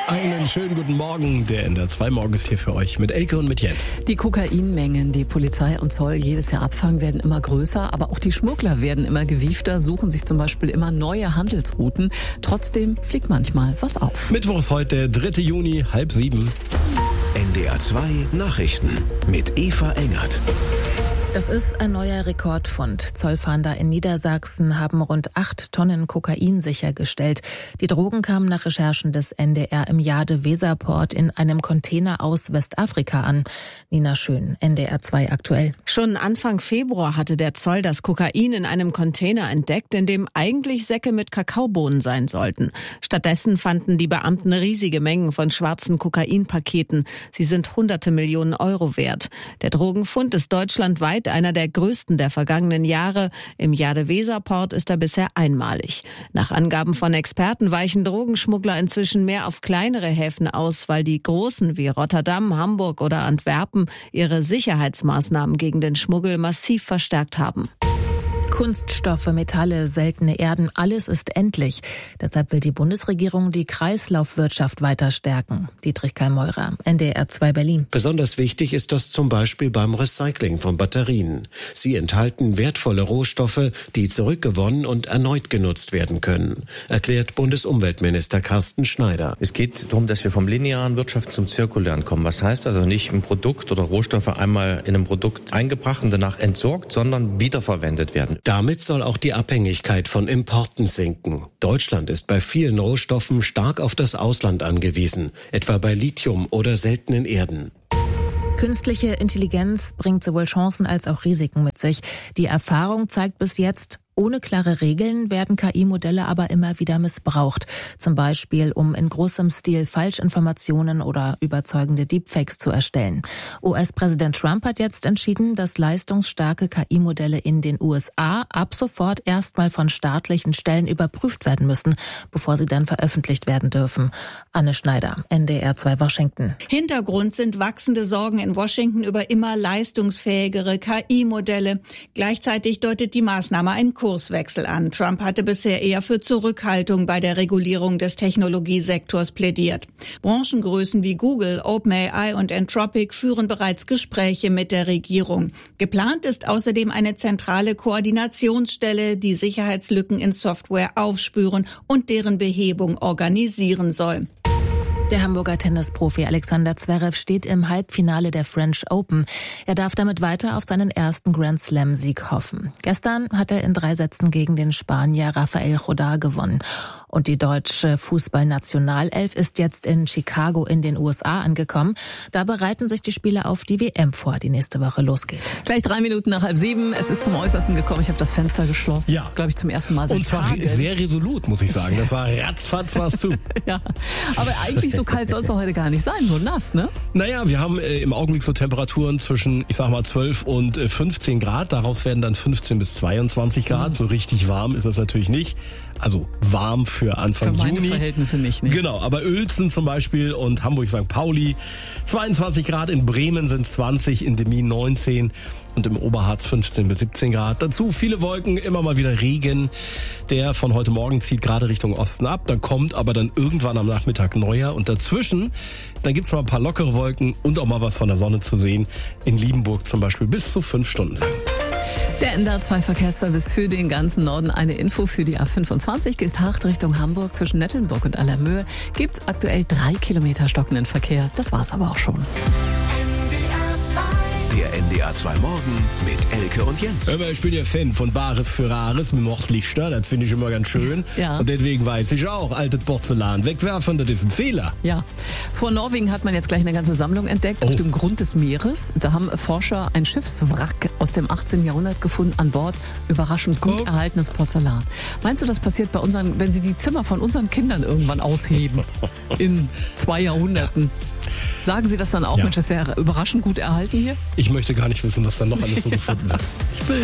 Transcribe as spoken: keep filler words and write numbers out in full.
Einen schönen guten Morgen. Der N D R zwei Morgen ist hier für euch mit Elke und mit Jens. Die Kokainmengen, die Polizei und Zoll jedes Jahr abfangen, werden immer größer. Aber auch die Schmuggler werden immer gewiefter, suchen sich zum Beispiel immer neue Handelsrouten. Trotzdem fliegt manchmal was auf. Mittwoch ist heute der dritte Juni, halb sieben. N D R zwei Nachrichten mit Eva Engert. Das ist ein neuer Rekordfund. Zollfahnder in Niedersachsen haben rund acht Tonnen Kokain sichergestellt. Die Drogen kamen nach Recherchen des N D R im Jade-Weserport in einem Container aus Westafrika an. Nina Schön, N D R zwei aktuell. Schon Anfang Februar hatte der Zoll das Kokain in einem Container entdeckt, in dem eigentlich Säcke mit Kakaobohnen sein sollten. Stattdessen fanden die Beamten riesige Mengen von schwarzen Kokainpaketen. Sie sind hunderte Millionen Euro wert. Der Drogenfund ist deutschlandweit einer der größten der vergangenen Jahre. Im Jade-Weserport ist er bisher einmalig. Nach Angaben von Experten weichen Drogenschmuggler inzwischen mehr auf kleinere Häfen aus, weil die großen wie Rotterdam, Hamburg oder Antwerpen ihre Sicherheitsmaßnahmen gegen den Schmuggel massiv verstärkt haben. Kunststoffe, Metalle, seltene Erden, alles ist endlich. Deshalb will die Bundesregierung die Kreislaufwirtschaft weiter stärken. Dietrich Kallmeurer, N D R zwei Berlin. Besonders wichtig ist das zum Beispiel beim Recycling von Batterien. Sie enthalten wertvolle Rohstoffe, die zurückgewonnen und erneut genutzt werden können, erklärt Bundesumweltminister Carsten Schneider. Es geht darum, dass wir vom linearen Wirtschaft zum zirkulären kommen. Was heißt also nicht ein Produkt oder Rohstoffe einmal in ein Produkt eingebracht und danach entsorgt, sondern wiederverwendet werden. Damit soll auch die Abhängigkeit von Importen sinken. Deutschland ist bei vielen Rohstoffen stark auf das Ausland angewiesen, etwa bei Lithium oder seltenen Erden. Künstliche Intelligenz bringt sowohl Chancen als auch Risiken mit sich. Die Erfahrung zeigt bis jetzt, ohne klare Regeln werden K I-Modelle aber immer wieder missbraucht. Zum Beispiel, um in großem Stil Falschinformationen oder überzeugende Deepfakes zu erstellen. U S-Präsident Trump hat jetzt entschieden, dass leistungsstarke K I-Modelle in den U S A ab sofort erstmal von staatlichen Stellen überprüft werden müssen, bevor sie dann veröffentlicht werden dürfen. Anne Schneider, N D R zwei Washington. Hintergrund sind wachsende Sorgen in Washington über immer leistungsfähigere K I-Modelle. Gleichzeitig deutet die Maßnahme einen Kurswechsel an. Trump hatte bisher eher für Zurückhaltung bei der Regulierung des Technologiesektors plädiert. Branchengrößen wie Google, OpenAI und Anthropic führen bereits Gespräche mit der Regierung. Geplant ist außerdem eine zentrale Koordinationsstelle, die Sicherheitslücken in Software aufspüren und deren Behebung organisieren soll. Der Hamburger Tennisprofi Alexander Zverev steht im Halbfinale der French Open. Er darf damit weiter auf seinen ersten Grand-Slam-Sieg hoffen. Gestern hat er in drei Sätzen gegen den Spanier Rafael Nadal gewonnen. Und die deutsche Fußballnationalelf ist jetzt in Chicago in den U S A angekommen. Da bereiten sich die Spieler auf die W M vor, die nächste Woche losgeht. Gleich drei Minuten nach halb sieben. Es ist zum Äußersten gekommen. Ich habe das Fenster geschlossen. Ja. Glaube ich zum ersten Mal seit Und zwar Tagen. sehr resolut, muss ich sagen. Das war ratzfatz was zu. Ja, aber eigentlich so kalt soll es doch heute gar nicht sein, nur nass, ne? Naja, wir haben äh, im Augenblick so Temperaturen zwischen, ich sag mal, zwölf und äh, fünfzehn Grad. Daraus werden dann fünfzehn bis zweiundzwanzig Grad. Mhm. So richtig warm ist das natürlich nicht. Also warm für Anfang Juni. Für meine Juni. Verhältnisse nicht, ne? Genau, aber Uelzen zum Beispiel und Hamburg-Sankt Pauli zweiundzwanzig Grad, in Bremen sind zwanzig, in Demmin neunzehn und im Oberharz fünfzehn bis siebzehn Grad. Dazu viele Wolken, immer mal wieder Regen. Der von heute Morgen zieht gerade Richtung Osten ab. Dann kommt aber dann irgendwann am Nachmittag neuer. Und dazwischen, dann gibt's mal ein paar lockere Wolken und auch mal was von der Sonne zu sehen. In Liebenburg zum Beispiel bis zu fünf Stunden lang. Der N D R zwei Verkehrsservice für den ganzen Norden. Eine Info für die A fünfundzwanzig. Geesthacht Richtung Hamburg zwischen Nettelnburg und Allermöhe. Gibt's aktuell drei Kilometer stockenden Verkehr. Das war's aber auch schon. Der N D R zwei Morgen mit Elke und Jens. Ich bin ja Fan von Bares für Rares mit Mordlichter. Das finde ich immer ganz schön. Ja. Und deswegen weiß ich auch, altes Porzellan wegwerfen, das ist ein Fehler. Ja. Vor Norwegen hat man jetzt gleich eine ganze Sammlung entdeckt, oh. auf dem Grund des Meeres. Da haben Forscher ein Schiffswrack aus dem achtzehnten Jahrhundert gefunden, an Bord überraschend gut oh. erhaltenes Porzellan. Meinst du, das passiert bei unseren, wenn sie die Zimmer von unseren Kindern irgendwann ausheben? In zwei Jahrhunderten. Sagen Sie das dann auch, Ja. Mensch, das ist ja überraschend gut erhalten hier? Ich möchte gar nicht wissen, was da noch alles so gefunden wird. Ich bin